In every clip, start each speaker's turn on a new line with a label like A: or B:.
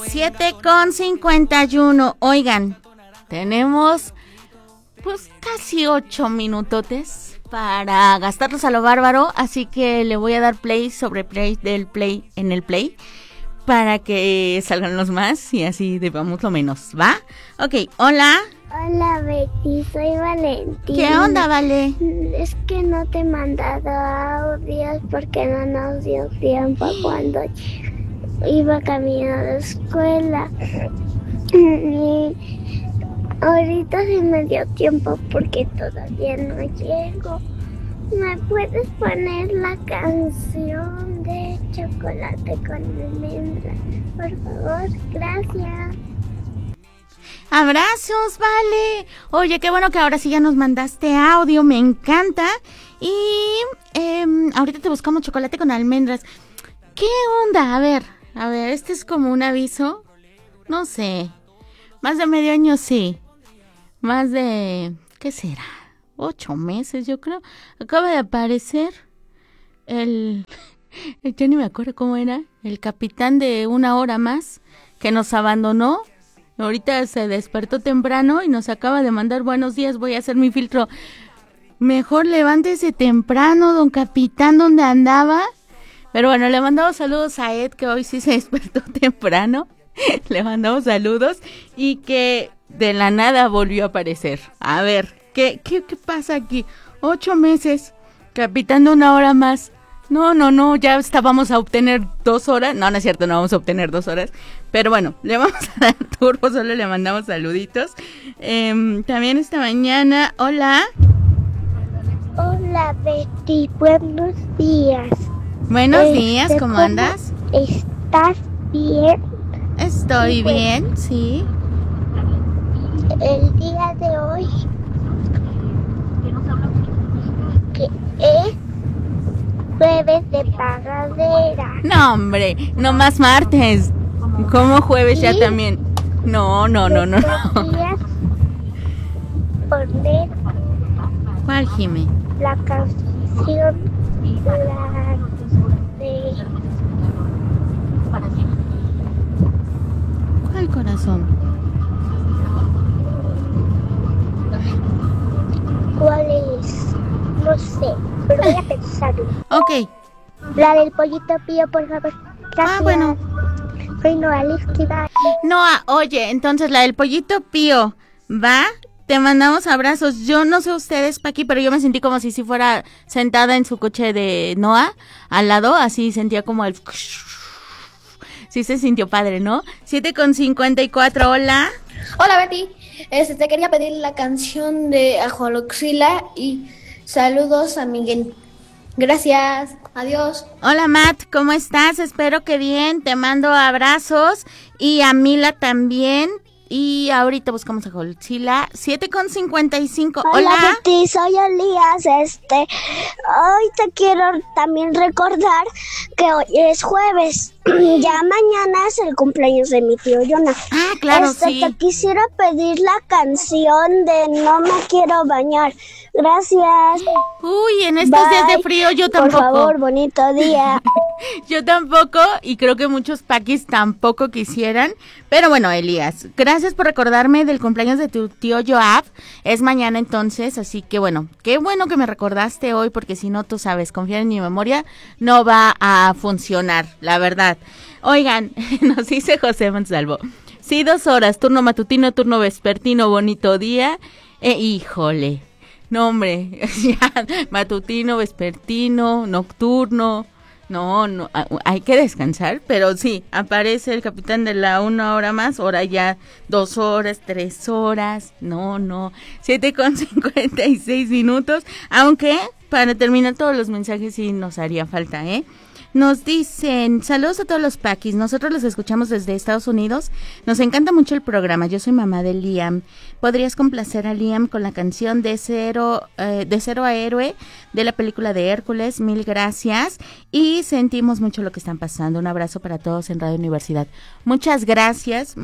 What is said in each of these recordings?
A: 7:51. Oigan, tenemos pues casi 8 minutotes para gastarlos a lo bárbaro, así que le voy a dar play sobre play del play en el play para que salgan los más y así debamos lo menos, ¿va? Ok, hola.
B: Hola Betty, soy Valentina.
A: ¿Qué onda, Vale?
B: Es que no te he mandado audios porque no nos dio tiempo cuando iba camino a la escuela. Y ahorita sí me dio tiempo porque todavía no llego. ¿Me puedes poner la canción de Chocolate con almendra? Por favor, gracias.
A: Abrazos, Vale. Oye, qué bueno que ahora sí ya nos mandaste audio, me encanta. Y ahorita te buscamos Chocolate con almendras. ¿Qué onda? A ver, este es como un aviso. No sé, más de medio año sí. Más de, ¿qué será? 8 meses, yo creo. Acaba de aparecer yo ni me acuerdo cómo era, el capitán de Una Hora Más, que nos abandonó. Ahorita se despertó temprano y nos acaba de mandar buenos días, voy a hacer mi filtro. Mejor levántese temprano, don capitán, ¿dónde andaba? Pero bueno, le mandamos saludos a Ed, que hoy sí se despertó temprano. Le mandamos saludos y que de la nada volvió a aparecer. A ver, ¿qué pasa aquí? 8 meses, capitán de Una Hora Más. No, ya vamos a obtener 2 horas. No es cierto, no vamos a obtener 2 horas. Pero bueno, le vamos a dar turbo, solo le mandamos saluditos. También esta mañana, hola.
B: Hola Betty, buenos días.
A: Buenos días, ¿cómo andas?
B: ¿Estás bien?
A: Estoy bien, sí.
B: El día de hoy, que es jueves de pagadera.
A: No, hombre, no más martes. ¿Cómo jueves ya también? No.
B: ¿Podrías poner
A: ¿Cuál, Jimé?
B: la canción de...
A: ¿Cuál corazón?
B: ¿Cuál es? No sé, pero voy a pensarlo.
A: Ok.
B: La del Pollito Pío, por favor. Gracias.
A: Bueno.
B: Soy Noa Esquivel.
A: Noa, oye, entonces la del Pollito Pío, ¿va? Te mandamos abrazos. Yo no sé ustedes, Paqui, pero yo me sentí como si fuera sentada en su coche de Noa, al lado, así sentía como el... Sí se sintió padre, ¿no? 7:54, hola.
C: Hola Betty, te quería pedir la canción de Ajoloxila y saludos a Miguel. Gracias, adiós.
A: Hola Matt, ¿cómo estás? Espero que bien, te mando abrazos y a Mila también. Y ahorita buscamos a Ajoloxila. 7:55,
B: Hola Betty, soy Elías. Hoy te quiero también recordar que hoy es jueves. Ya mañana es el cumpleaños de mi tío Jonah.
A: Ah, claro, sí.
B: Te quisiera pedir la canción de No me quiero bañar. Gracias.
A: Uy, en estos días de frío yo tampoco.
B: Por favor, bonito día.
A: Yo tampoco, y creo que muchos paquis tampoco quisieran. Pero bueno, Elías, gracias por recordarme del cumpleaños de tu tío Joab. Es mañana entonces, así que bueno, qué bueno que me recordaste hoy, porque si no, tú sabes, confiar en mi memoria no va a funcionar, la verdad. Oigan, nos dice José Monsalvo. Sí, 2 horas, turno matutino, turno vespertino, bonito día. Híjole, no hombre, ya, matutino, vespertino, nocturno. No, hay que descansar, pero sí, aparece el capitán de la 1 hora más, ahora ya 2 horas, 3 horas, no, 7:56, aunque para terminar todos los mensajes sí nos haría falta, Nos dicen, saludos a todos los paquis, nosotros los escuchamos desde Estados Unidos, nos encanta mucho el programa, yo soy mamá de Liam, ¿podrías complacer a Liam con la canción de Cero a Héroe de la película de Hércules? Mil gracias y sentimos mucho lo que están pasando, un abrazo para todos en Radio Universidad. Muchas gracias,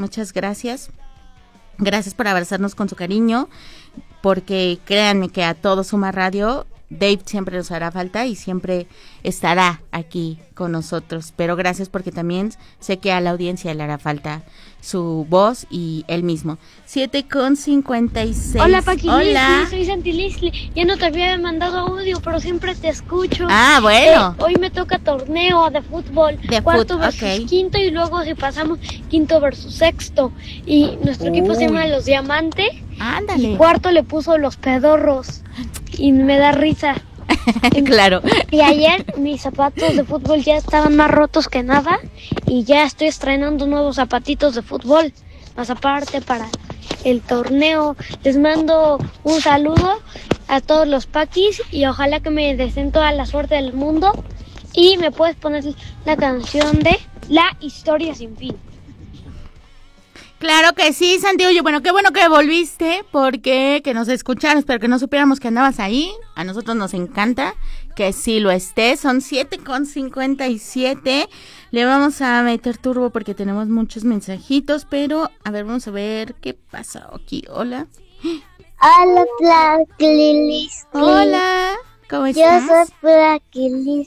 A: gracias por abrazarnos con su cariño, porque créanme que a todo Suma Radio Dave siempre nos hará falta y siempre estará aquí con nosotros, pero gracias porque también sé que a la audiencia le hará falta su voz y él mismo. 7:56.
D: Hola, Paqui.
A: Hola.
D: Soy Santi Lisli. Ya no te había mandado audio, pero siempre te escucho.
A: Ah, bueno.
D: Hoy me toca torneo de fútbol. Cuarto versus quinto y luego si pasamos quinto versus sexto. Y nuestro equipo se llama Los Diamantes.
A: Ándale.
D: Y cuarto le puso Los Pedorros. Y me da risa.
A: Claro.
D: Y ayer mis zapatos de fútbol ya estaban más rotos que nada y ya estoy estrenando nuevos zapatitos de fútbol, más aparte para el torneo. Les mando un saludo a todos los paquis y ojalá que me deseen toda la suerte del mundo. Y me puedes poner la canción de La Historia Sin Fin.
A: Claro que sí, Santi. Oye, bueno, qué bueno que volviste, porque que nos escucharas, pero que no supiéramos que andabas ahí. A nosotros nos encanta que sí lo estés. Son 7:57. Le vamos a meter turbo porque tenemos muchos mensajitos, pero a ver, vamos a ver qué pasa aquí. Hola.
B: Hola, Plaquilis.
A: Hola, ¿cómo estás?
B: Yo soy Plaquilis.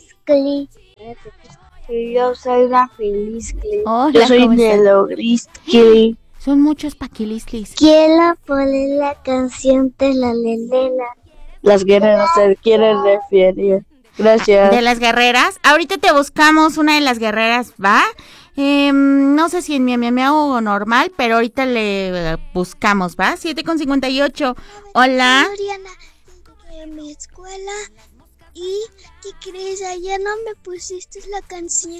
B: Yo soy la Feliz.
A: Hola,
B: yo soy
A: ¿cómo estás?
B: Nelogris.
A: Son muchos paquilislis.
B: Quiero poner la canción de la Lelena.
E: Las guerreras se quieren referir. Gracias.
A: De las guerreras. Ahorita te buscamos una de las guerreras, ¿va? No sé si en mi o normal, pero ahorita le buscamos, ¿va? 7:58. Hola.
B: Oriana, en mi escuela. ¿Y qué crees? Ayer no me pusiste la canción.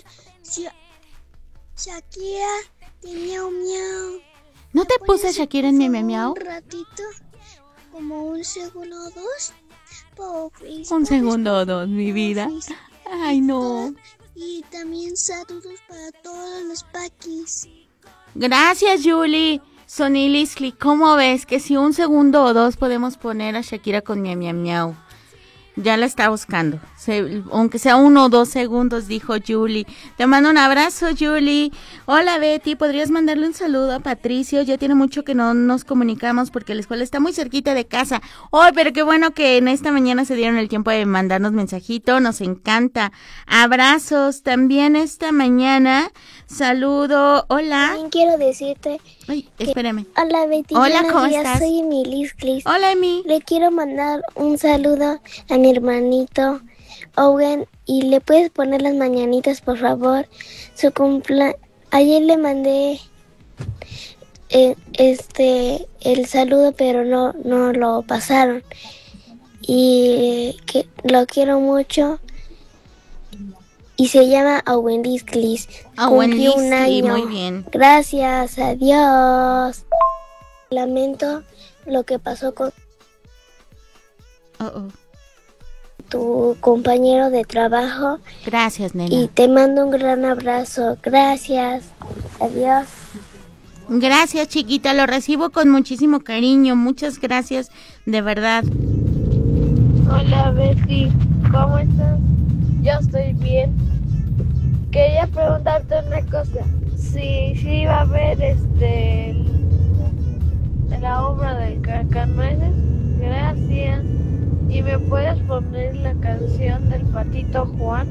B: Shakira de Miau Miau.
A: ¿No te puse Shakira en mi miau?
B: Un ratito, como un segundo o dos.
A: Un segundo o dos, mi vida. Ay, no.
B: Y también saludos para todos los paquis.
A: Gracias, Julie. Sonny Lisli, ¿cómo ves que si un segundo o dos podemos poner a Shakira con mi miau? Ya la está buscando. Aunque sea 1 o 2 segundos, dijo Julie. Te mando un abrazo, Julie. Hola, Betty. ¿Podrías mandarle un saludo a Patricio? Ya tiene mucho que no nos comunicamos porque la escuela está muy cerquita de casa. ¡Oh, pero qué bueno que en esta mañana se dieron el tiempo de mandarnos mensajito! Nos encanta. Abrazos. También esta mañana. Saludo. Hola.
B: También quiero decirte...
A: Ay, espérame.
B: Hola, Betty.
A: Hola, ¿cómo estás?
B: Soy Emilis Clis.
A: Hola, Emi.
B: Le quiero mandar un saludo a mi hermanito Owen y le puedes poner las mañanitas, por favor. Su ayer le mandé el saludo, pero no lo pasaron. Y que lo quiero mucho. Y se llama Owen Lisclis. Cumplió un año.
A: Muy bien.
B: Gracias, adiós. Lamento lo que pasó con tu compañero de trabajo.
A: Gracias, nena.
B: Y te mando un gran abrazo. Gracias. Adiós.
A: Gracias, chiquita. Lo recibo con muchísimo cariño. Muchas gracias, de verdad.
E: Hola, Betty. ¿Cómo estás? Yo estoy bien. Quería preguntarte una cosa. Si va a haber la obra del Cascanueces. Gracias. ¿Y me puedes poner la canción del Patito Juan?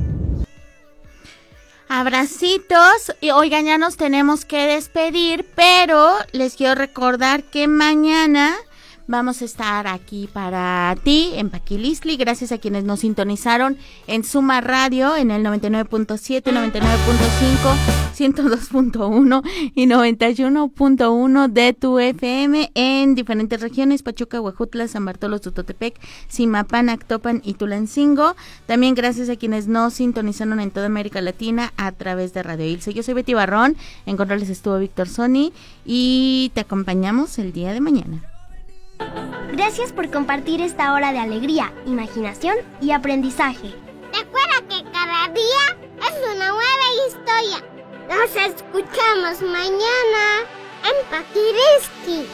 A: Abracitos. Y oigan, ya nos tenemos que despedir, pero les quiero recordar que mañana vamos a estar aquí para ti en Paquilisli, gracias a quienes nos sintonizaron en Suma Radio en el 99.7, 99.5, 102.1 y 91.1 de tu FM en diferentes regiones: Pachuca, Huejutla, San Bartolo, Tutotepec, Zimapán, Actopan y Tulancingo. También gracias a quienes nos sintonizaron en toda América Latina a través de Radio Ilse. Yo soy Betty Barrón, en controles estuvo Víctor Sony y te acompañamos el día de mañana.
F: Gracias por compartir esta hora de alegría, imaginación y aprendizaje.
B: Recuerda que cada día es una nueva historia. Nos escuchamos mañana en Paquilisli.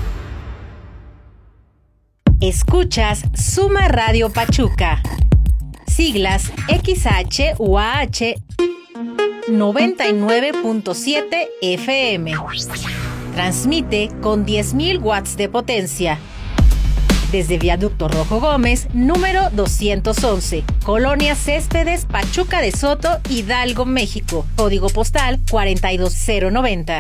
G: Escuchas Suma Radio Pachuca. Siglas XHUAH 99.7 FM. Transmite con 10.000 watts de potencia. desde Viaducto Rojo Gómez, número 211, Colonia Céspedes, Pachuca de Soto, Hidalgo, México. Código postal 42090.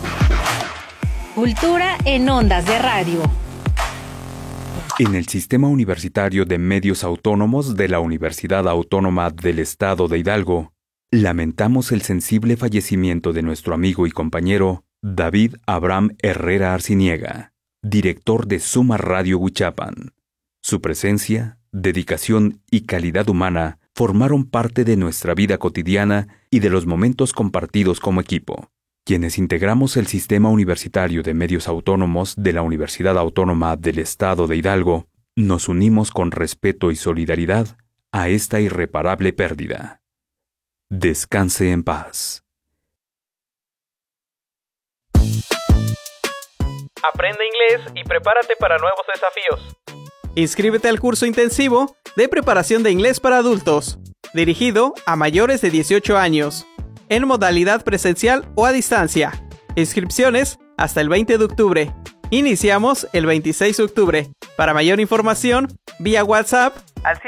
G: Cultura en ondas de radio.
H: En el Sistema Universitario de Medios Autónomos de la Universidad Autónoma del Estado de Hidalgo, lamentamos el sensible fallecimiento de nuestro amigo y compañero David Abraham Herrera Arciniega, director de Suma Radio Huichapan. Su presencia, dedicación y calidad humana formaron parte de nuestra vida cotidiana y de los momentos compartidos como equipo. Quienes integramos el Sistema Universitario de Medios Autónomos de la Universidad Autónoma del Estado de Hidalgo, nos unimos con respeto y solidaridad a esta irreparable pérdida. Descanse en paz.
I: Aprende inglés y prepárate para nuevos desafíos. Inscríbete al curso intensivo de preparación de inglés para adultos, dirigido a mayores de 18 años, en modalidad presencial o a distancia. Inscripciones hasta el 20 de octubre. Iniciamos el 26 de octubre. Para mayor información, vía WhatsApp al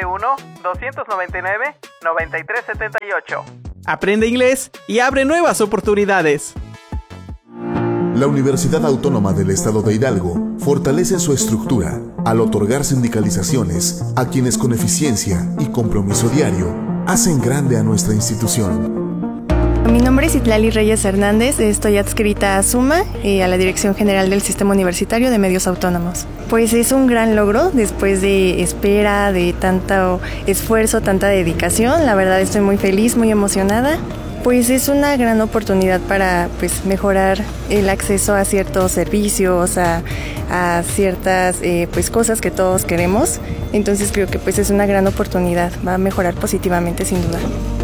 I: 771-299-9378. Aprende inglés y abre nuevas oportunidades.
J: La Universidad Autónoma del Estado de Hidalgo fortalece su estructura al otorgar sindicalizaciones a quienes con eficiencia y compromiso diario hacen grande a nuestra institución.
K: Mi nombre es Itlali Reyes Hernández, estoy adscrita a SUMA y a la Dirección General del Sistema Universitario de Medios Autónomos. Pues es un gran logro después de espera, de tanto esfuerzo, tanta dedicación. La verdad estoy muy feliz, muy emocionada. Pues es una gran oportunidad para mejorar el acceso a ciertos servicios, a ciertas cosas que todos queremos. Entonces creo que es una gran oportunidad, va a mejorar positivamente sin duda.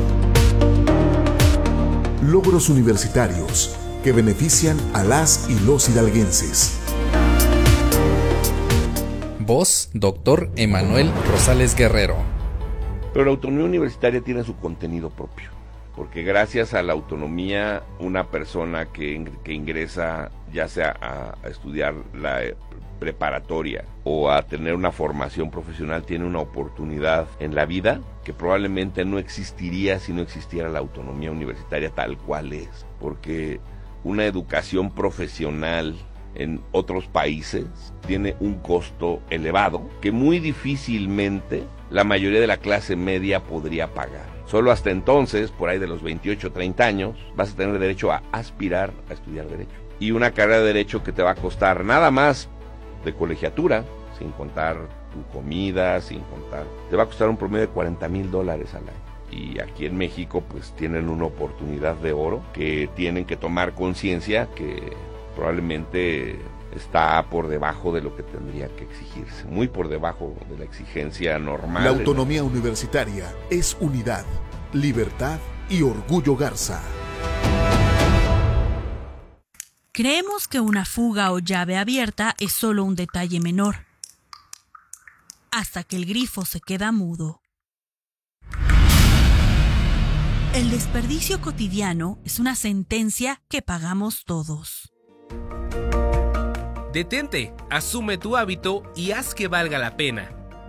J: Logros universitarios que benefician a las y los hidalguenses.
L: Voz, Dr. Emanuel Rosales Guerrero.
M: Pero la autonomía universitaria tiene su contenido propio, porque gracias a la autonomía, una persona que ingresa ya sea a estudiar la preparatoria o a tener una formación profesional tiene una oportunidad en la vida que probablemente no existiría si no existiera la autonomía universitaria tal cual es, porque una educación profesional en otros países tiene un costo elevado que muy difícilmente la mayoría de la clase media podría pagar. Solo hasta entonces, por ahí de los 28 o 30 años, vas a tener derecho a aspirar a estudiar Derecho. Y una carrera de Derecho que te va a costar nada más de colegiatura, sin contar tu comida, te va a costar un promedio de $40,000 al año. Y aquí en México tienen una oportunidad de oro que tienen que tomar conciencia que probablemente está por debajo de lo que tendría que exigirse, muy por debajo de la exigencia normal.
J: La autonomía universitaria es unidad, libertad y orgullo Garza.
N: Creemos que una fuga o llave abierta es solo un detalle menor, hasta que el grifo se queda mudo. El desperdicio cotidiano es una sentencia que pagamos todos.
O: Detente, asume tu hábito y haz que valga la pena.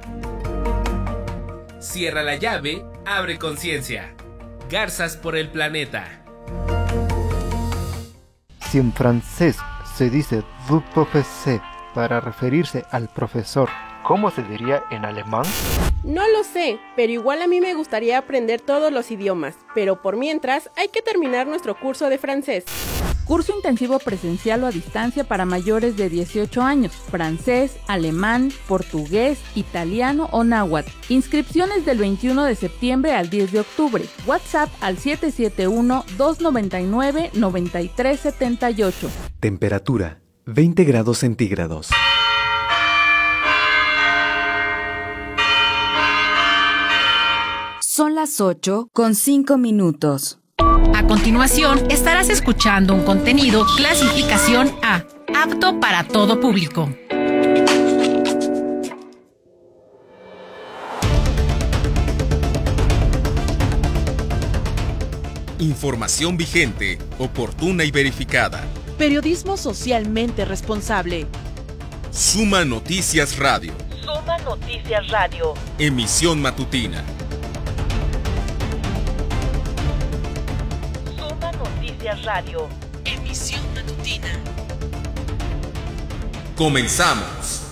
O: Cierra la llave, abre conciencia. Garzas por el planeta.
P: Si en francés se dice vous professeur para referirse al profesor, ¿cómo se diría en alemán?
Q: No lo sé, pero igual a mí me gustaría aprender todos los idiomas, pero por mientras hay que terminar nuestro curso de francés.
R: Curso intensivo presencial o a distancia para mayores de 18 años, francés, alemán, portugués, italiano o náhuatl. Inscripciones del 21 de septiembre al 10 de octubre. WhatsApp al 771-299-9378.
S: Temperatura, 20 grados centígrados.
T: Son las 8:05.
G: A continuación, estarás escuchando un contenido clasificación A, apto para todo público.
U: Información vigente, oportuna y verificada.
V: Periodismo socialmente responsable.
U: Suma Noticias Radio.
C: Suma Noticias Radio.
U: Emisión matutina.
C: Suma Noticias Radio.
N: Emisión matutina.
U: Comenzamos.